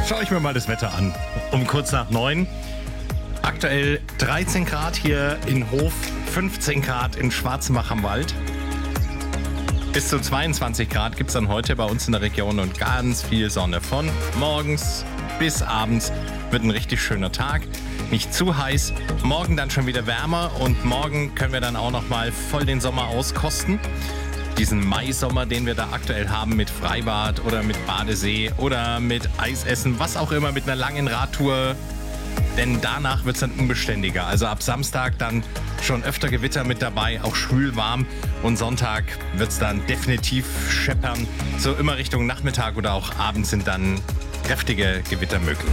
Schaue ich mir mal das Wetter an. Um kurz nach 9. Aktuell 13 Grad hier in Hof, 15 Grad in Schwarzenbach am Wald. Bis zu 22 Grad gibt es dann heute bei uns in der Region und ganz viel Sonne. Von morgens bis abends wird ein richtig schöner Tag. Nicht zu heiß. Morgen dann schon wieder wärmer und morgen können wir dann auch noch mal voll den Sommer auskosten. Diesen Maisommer, den wir da aktuell haben mit Freibad oder mit Badesee oder mit Eisessen, was auch immer, mit einer langen Radtour. Denn danach wird es dann unbeständiger. Also ab Samstag dann schon öfter Gewitter mit dabei, auch schwül warm. Und Sonntag wird es dann definitiv scheppern. So immer Richtung Nachmittag oder auch Abend sind dann kräftige Gewitter möglich.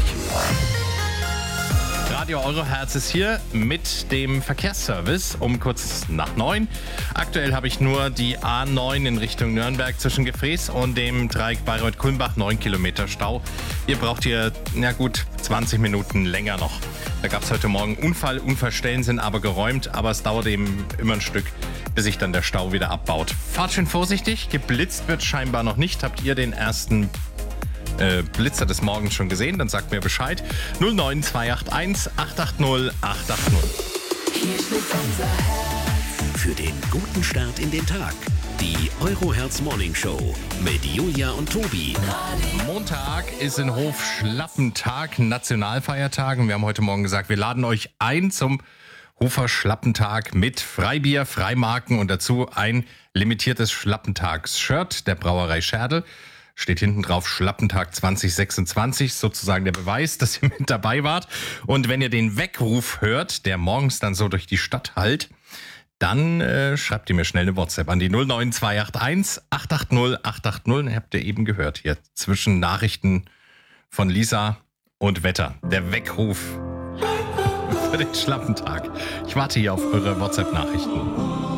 Radio Eurohertz ist hier mit dem Verkehrsservice um kurz nach 9. Aktuell habe ich nur die A9 in Richtung Nürnberg zwischen Gefrees und dem Dreieck Bayreuth-Kulmbach, 9 Kilometer Stau. Ihr braucht hier, gut 20 Minuten länger noch. Da gab es heute Morgen Unfall. Unfallstellen sind aber geräumt, aber es dauert eben immer ein Stück, bis sich dann der Stau wieder abbaut. Fahrt schön vorsichtig, geblitzt wird scheinbar noch nicht. Habt ihr den ersten Blitzer des Morgens schon gesehen? Dann sagt mir Bescheid. 09281 880 880. Hier schlägt unser Herz. Für den guten Start in den Tag. Die Eurohertz Morning Show mit Julia und Tobi. Montag ist in Hof Schlappentag, Nationalfeiertag. Und wir haben heute Morgen gesagt, wir laden euch ein zum Hofer Schlappentag mit Freibier, Freimarken und dazu ein limitiertes Schlappentags-Shirt der Brauerei Scherdel. Steht hinten drauf Schlappentag 2026, sozusagen der Beweis, dass ihr mit dabei wart. Und wenn ihr den Weckruf hört, der morgens dann so durch die Stadt hallt, dann schreibt ihr mir schnell eine WhatsApp an die 09281 880 880. Habt ihr eben gehört hier zwischen Nachrichten von Lisa und Wetter. Der Weckruf für den Schlappentag. Ich warte hier auf eure WhatsApp-Nachrichten.